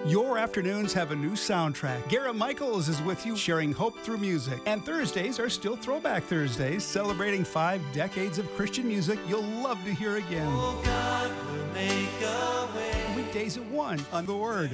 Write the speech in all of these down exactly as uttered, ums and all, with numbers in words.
Your afternoons have a new soundtrack. Garrett Michaels is with you, sharing hope through music. And Thursdays are still Throwback Thursdays, celebrating five decades of Christian music you'll love to hear again. Oh, God will make a way. Weekdays at one on The Word.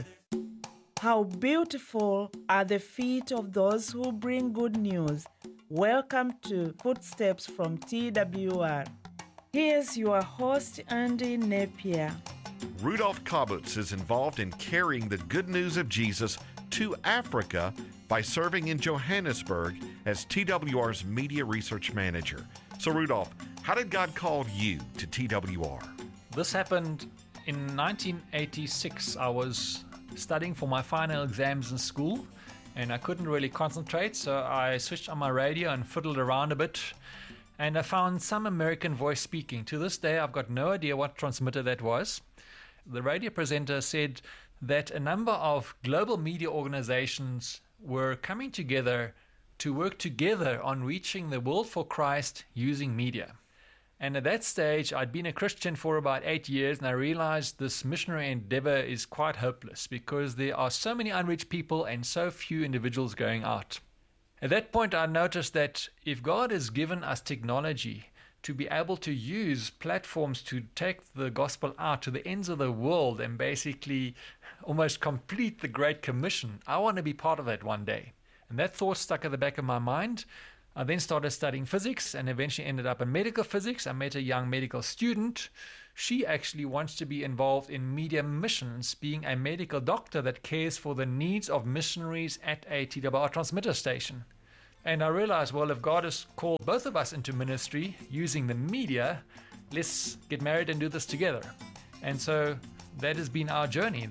How beautiful are the feet of those who bring good news. Welcome to Footsteps from T W R. Here's your host, Andy Napier. Rudolph Kobutz is involved in carrying the good news of Jesus to Africa by serving in Johannesburg as T W R's media research manager. So Rudolph, how did God call you to T W R? This happened in nineteen eighty-six. I was studying for my final exams in school and I couldn't really concentrate, so I switched on my radio and fiddled around a bit. And I found some American voice speaking. To this day, I've got no idea what transmitter that was. The radio presenter said that a number of global media organizations were coming together to work together on reaching the world for Christ using media. And at that stage, I'd been a Christian for about eight years, and I realized this missionary endeavor is quite hopeless because there are so many unreached people and so few individuals going out. At that point, I noticed that if God has given us technology to be able to use platforms to take the gospel out to the ends of the world and basically almost complete the Great Commission, I want to be part of that one day. And that thought stuck at the back of my mind. I then started studying physics and eventually ended up in medical physics. I met a young medical student. She actually wants to be involved in media missions, being a medical doctor that cares for the needs of missionaries at a T W R transmitter station. And I realized, well, if God has called both of us into ministry using the media, let's get married and do this together. And so that has been our journey.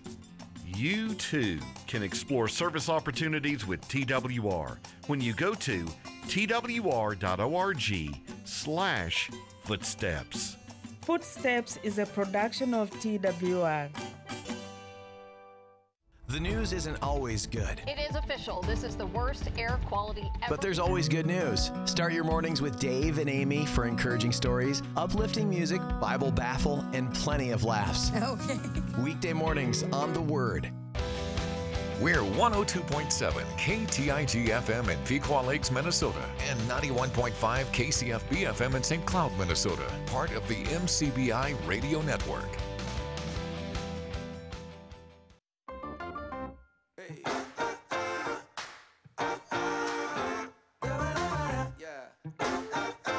You too can explore service opportunities with T W R when you go to twr.org slash footsteps. Footsteps is a production of T W R. The news isn't always good. It is official. This is the worst air quality ever. But there's always good news. Start your mornings with Dave and Amy for encouraging stories, uplifting music, Bible baffle, and plenty of laughs. Okay. Weekday mornings on The Word. We're one oh two point seven K T I G F M in Pequot Lakes, Minnesota, and ninety-one point five K C F B F M in Saint Cloud, Minnesota, part of the M C B I Radio Network.